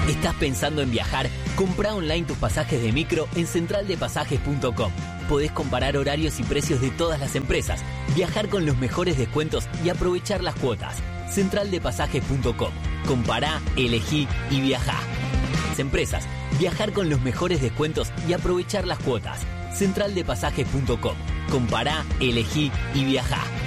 ¿Estás pensando en viajar? Comprá online tus pasajes de micro en centraldepasajes.com. Podés comparar horarios y precios de todas las empresas, viajar con los mejores descuentos y aprovechar las cuotas. Centraldepasajes.com. Compará, elegí y viajá. Empresas, viajar con los mejores descuentos y aprovechar las cuotas. Centraldepasajes.com. Compará, elegí y viajá.